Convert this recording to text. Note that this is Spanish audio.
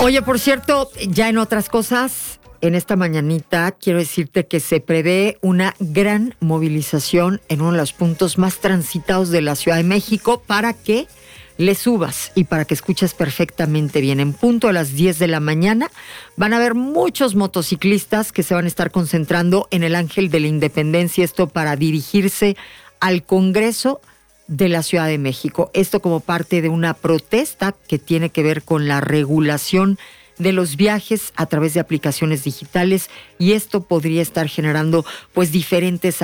Oye, por cierto, ya en otras cosas, en esta mañanita quiero decirte que se prevé una gran movilización en uno de los puntos más transitados de la Ciudad de México para que le subas y para que escuches perfectamente bien. En punto a las 10 de la mañana van a haber muchos motociclistas que se van a estar concentrando en el Ángel de la Independencia, esto para dirigirse al Congreso de la Ciudad de México. Esto como parte de una protesta que tiene que ver con la regulación de los viajes a través de aplicaciones digitales, y esto podría estar generando pues diferentes